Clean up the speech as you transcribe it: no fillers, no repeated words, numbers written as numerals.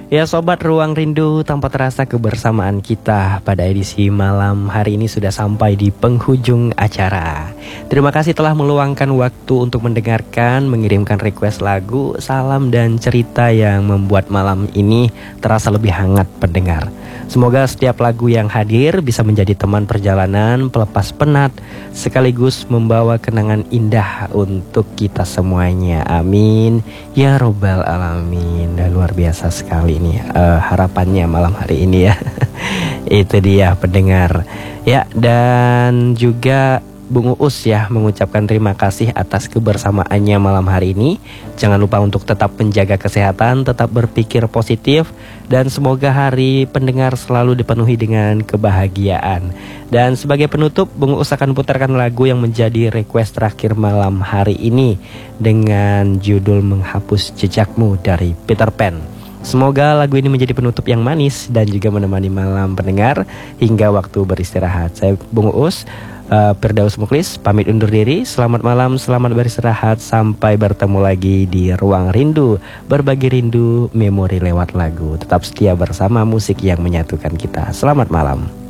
Ya Sobat Ruang Rindu, tanpa terasa kebersamaan kita pada edisi malam hari ini sudah sampai di penghujung acara. Terima kasih telah meluangkan waktu untuk mendengarkan, mengirimkan request lagu, salam dan cerita yang membuat malam ini terasa lebih hangat pendengar. Semoga setiap lagu yang hadir bisa menjadi teman perjalanan, pelepas penat, sekaligus membawa kenangan indah untuk kita semuanya. Amin ya robbal alamin. Luar biasa sekali ini harapannya malam hari ini ya. Itu dia pendengar. Ya, dan juga Bung Uus ya mengucapkan terima kasih atas kebersamaannya malam hari ini. Jangan lupa untuk tetap menjaga kesehatan, tetap berpikir positif, dan semoga hari pendengar selalu dipenuhi dengan kebahagiaan. Dan sebagai penutup, Bung Uus akan putarkan lagu yang menjadi request terakhir malam hari ini dengan judul Menghapus Jejakmu dari Peter Pan. Semoga lagu ini menjadi penutup yang manis dan juga menemani malam pendengar hingga waktu beristirahat. Saya Bung Uus, Firdaus Muklis pamit undur diri. Selamat malam, selamat beristirahat. Sampai bertemu lagi di Ruang Rindu, berbagi rindu memori lewat lagu. Tetap setia bersama musik yang menyatukan kita. Selamat malam.